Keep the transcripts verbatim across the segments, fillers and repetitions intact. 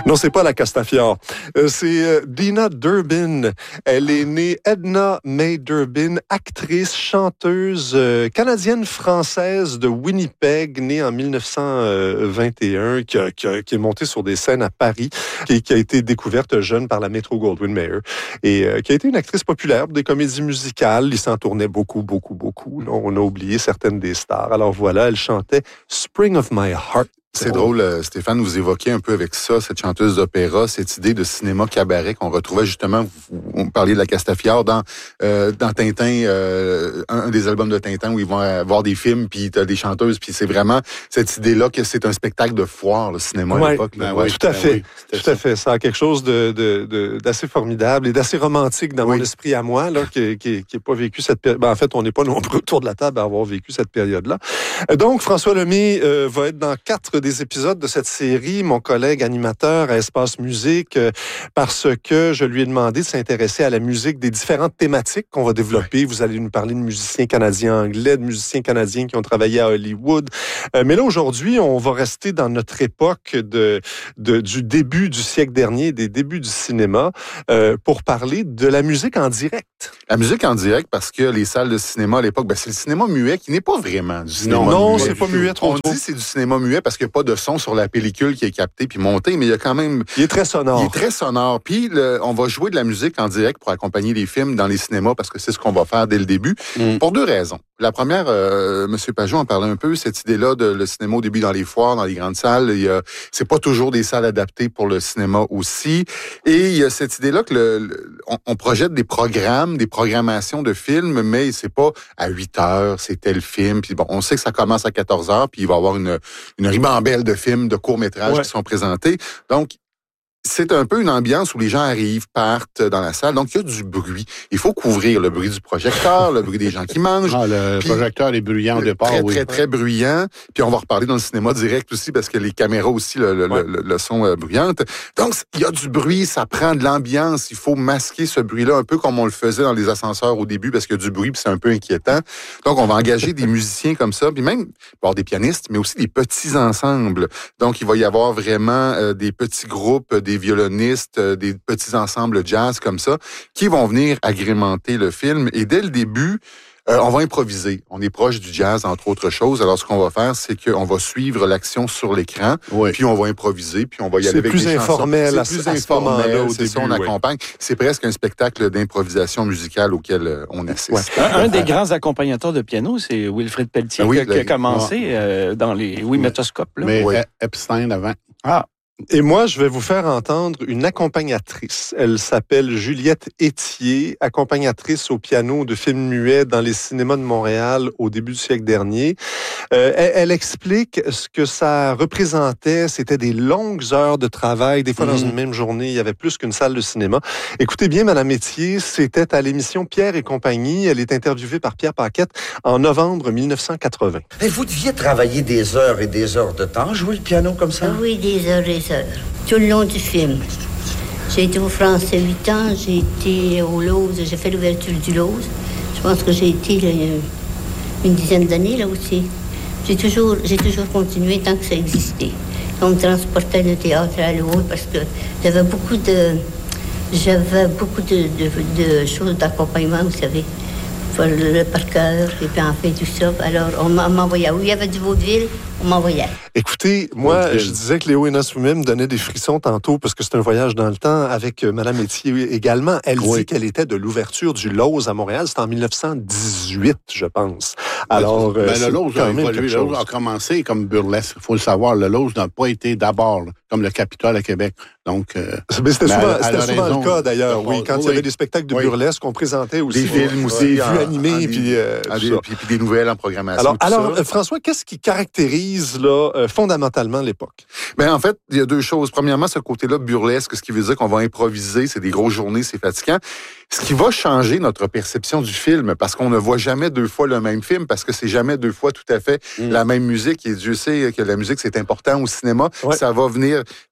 Non, c'est pas la Castafiore. Euh, c'est euh, Dina Durbin. Elle est née Edna May Durbin, actrice, chanteuse euh, canadienne-française de Winnipeg, née en dix-neuf cent vingt et un, qui, a, qui, a, qui est montée sur des scènes à Paris, qui, qui a été découverte jeune par la Metro-Goldwyn-Mayer et euh, qui a été une actrice populaire des comédies musicales. Il s'en tournait beaucoup, beaucoup, beaucoup. Là, on a oublié certaines des stars. Alors voilà, elle chantait « Spring of My Heart ». C'est drôle, Stéphane, vous évoquez un peu avec ça, cette chanteuse d'opéra, cette idée de cinéma cabaret qu'on retrouvait justement, vous, vous parliez de la Castafiore, dans, euh, dans Tintin, euh, un, un des albums de Tintin où ils vont avoir des films, puis t'as des chanteuses, puis c'est vraiment cette idée-là que c'est un spectacle de foire, le cinéma ouais, à l'époque. Ben ouais, tout à fait, ben oui, tout à fait. Ça a quelque chose de, de, de, d'assez formidable et d'assez romantique dans oui. mon esprit à moi, là, qui qui, qui pas vécu cette période. Ben, en fait, on n'est pas nombreux autour de la table à avoir vécu cette période-là. Donc, François Lemay euh, va être dans quatre des épisodes de cette série, mon collègue animateur à Espace Musique, euh, parce que je lui ai demandé de s'intéresser à la musique des différentes thématiques qu'on va développer. Vous allez nous parler de musiciens canadiens anglais, de musiciens canadiens qui ont travaillé à Hollywood. Euh, mais là, aujourd'hui, on va rester dans notre époque de, de, du début du siècle dernier, des débuts du cinéma, euh, pour parler de la musique en direct. La musique en direct, parce que les salles de cinéma à l'époque, ben, c'est le cinéma muet qui n'est pas vraiment du cinéma non, muet. Non, c'est pas muet trop. On dit c'est du cinéma muet parce qu'il n'y a pas de son sur la pellicule qui est captée puis montée, mais il y a quand même... Il est très sonore. Il est très sonore. Puis le, on va jouer de la musique en direct pour accompagner les films dans les cinémas parce que c'est ce qu'on va faire dès le début, mm. pour deux raisons. La première, euh, M. Pajot en parlait un peu, cette idée-là de le cinéma au début dans les foires, dans les grandes salles. Il y a, c'est pas toujours des salles adaptées pour le cinéma aussi. Et il y a cette idée-là que le, le, on, on projette des programmes, des programmations de films, mais c'est pas à huit heures, c'est tel film. Puis bon, on sait que ça commence à quatorze heures, puis il va y avoir une, une ribambelle de films, de courts-métrages ouais. qui sont présentés. Donc, c'est un peu une ambiance où les gens arrivent, partent dans la salle. Donc, il y a du bruit. Il faut couvrir le bruit du projecteur, le bruit des gens qui mangent. Ah, le puis, projecteur est bruyant au départ, très, oui. Très, très, très bruyant. Puis, on va reparler dans le cinéma direct aussi parce que les caméras aussi le, le, ouais. le, le son euh, bruyante. Donc, il y a du bruit, ça prend de l'ambiance. Il faut masquer ce bruit-là un peu comme on le faisait dans les ascenseurs au début parce qu'il y a du bruit puis c'est un peu inquiétant. Donc, on va engager des musiciens comme ça. Puis même, il va y avoir des pianistes, mais aussi des petits ensembles. Donc, il va y avoir vraiment euh, des petits groupes, des violonistes, des petits ensembles jazz comme ça, qui vont venir agrémenter le film. Et dès le début, euh, on va improviser. On est proche du jazz, entre autres choses. Alors, ce qu'on va faire, c'est qu'on va suivre l'action sur l'écran, oui. puis on va improviser, puis on va y aller avec des chansons. C'est plus informel. C'est plus informel, c'est ça, on accompagne. C'est presque un spectacle d'improvisation musicale auquel euh, on assiste. Ouais. Un, un des grands accompagnateurs de piano, c'est Wilfrid Pelletier, oui, qui, a, qui a commencé ouais. euh, dans les oui, métoscopes. Là. Mais oui. Epstein avant. Ah, Et moi, je vais vous faire entendre une accompagnatrice. Elle s'appelle Juliette Étier, accompagnatrice au piano de films muets dans les cinémas de Montréal au début du siècle dernier. Euh, elle, elle explique ce que ça représentait. C'était des longues heures de travail. Des fois, mmh. dans une même journée, il y avait plus qu'une salle de cinéma. Écoutez bien, Madame Étier, c'était à l'émission Pierre et compagnie. Elle est interviewée par Pierre Paquette en novembre dix-neuf cent quatre-vingts. Et vous deviez travailler des heures et des heures de temps, jouer le piano comme ça? Oui, des heures et heures. Tout le long du film. J'ai été au Français huit ans, j'ai été au Lose, j'ai fait l'ouverture du Lose. Je pense que j'ai été là, une dizaine d'années là aussi. J'ai toujours, j'ai toujours continué tant que ça existait. On me transportait de théâtre à l'autre parce que j'avais beaucoup de, j'avais beaucoup de, de, de choses d'accompagnement, vous savez. Le, le par cœur, et puis en fait tout ça. Alors, on m'envoyait. Où il y avait du vaudeville, on m'envoyait. Écoutez, moi, je disais que Léo Hénin-Soumet me donnait des frissons tantôt parce que c'est un voyage dans le temps avec euh, Mme Étier également. Elle oui. dit qu'elle était de l'ouverture du Lose à Montréal. C'était en dix-neuf cent dix-huit, je pense. Alors, ben, euh, le Lose a évolué. Le Lose a commencé comme burlesque. Il faut le savoir. Le Lose n'a pas été d'abord là, comme le Capitole à Québec. Donc, euh, mais c'était souvent, à, c'était à souvent raison, le cas, d'ailleurs. Oui, quand oui. il y avait des spectacles de oui. burlesque, on présentait aussi des films aussi, des vues animées, puis, euh, des, puis, puis des nouvelles en programmation. Alors, alors euh, François, qu'est-ce qui caractérise là euh, fondamentalement l'époque? Ben en fait, il y a deux choses. Premièrement, ce côté-là burlesque, ce qui veut dire qu'on va improviser, c'est des grosses journées, c'est fatigant. Ce qui va changer notre perception du film, parce qu'on ne voit jamais deux fois le même film, parce que c'est jamais deux fois tout à fait mmh. la même musique. Et Dieu sait que la musique, c'est important au cinéma. Ouais. Ça va venir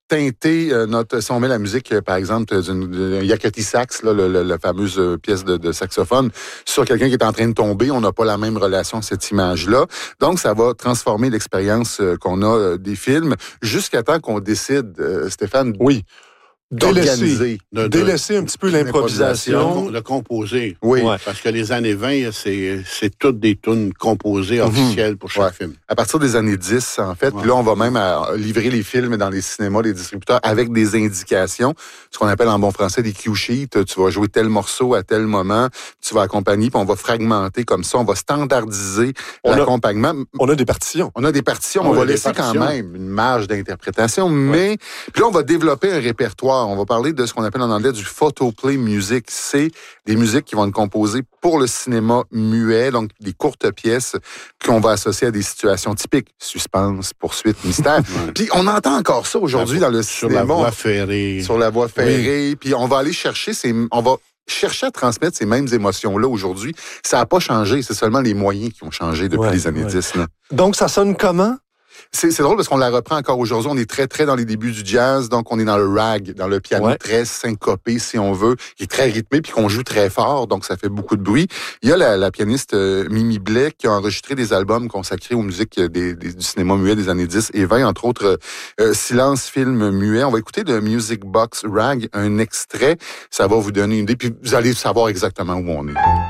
teinter euh, notre... Si on met la musique, euh, par exemple, d'un Yakety Sax, là, le, le, la fameuse euh, pièce de, de saxophone, sur quelqu'un qui est en train de tomber, on n'a pas la même relation à cette image-là. Donc, ça va transformer l'expérience euh, qu'on a euh, des films jusqu'à temps qu'on décide, euh, Stéphane... Oui. Délaisser, de, de, délaisser un petit peu l'improvisation. Le composer. Oui. Ouais. Parce que les années vingt, c'est, c'est toutes des tunes composées officielles mm-hmm. pour chaque ouais. film. À partir des années dix, en fait, ouais. puis là, on va même à livrer les films dans les cinémas, les distributeurs, avec des indications, ce qu'on appelle en bon français des cue sheets. Tu vas jouer tel morceau à tel moment, tu vas accompagner, puis on va fragmenter comme ça, on va standardiser on l'accompagnement. A, on a des partitions. On a des partitions, on, on va laisser quand même une marge d'interprétation, ouais. mais puis là, on va développer un répertoire. On va parler de ce qu'on appelle en anglais du photoplay music. C'est des musiques qui vont être composées pour le cinéma muet, donc des courtes pièces qu'on va associer à des situations typiques. Suspense, poursuite, mystère. Ouais. Puis on entend encore ça aujourd'hui dans le sur cinéma. Sur la voie ferrée. Sur la voie ferrée. Oui. Puis on va aller chercher ces... On va chercher à transmettre ces mêmes émotions-là aujourd'hui. Ça n'a pas changé. C'est seulement les moyens qui ont changé depuis ouais, les années ouais. dix. Là. Donc ça sonne comment? C'est, c'est drôle parce qu'on la reprend encore aujourd'hui. On est très, très dans les débuts du jazz. Donc, on est dans le rag, dans le piano ouais. très syncopé, si on veut, qui est très rythmé puis qu'on joue très fort. Donc, ça fait beaucoup de bruit. Il y a la, la pianiste euh, Mimi Blais qui a enregistré des albums consacrés aux musiques des, des, du cinéma muet des années dix et vingt, entre autres euh, Silence, film muet. On va écouter de Music Box Rag un extrait. Ça va vous donner une idée. Puis, vous allez savoir exactement où on est.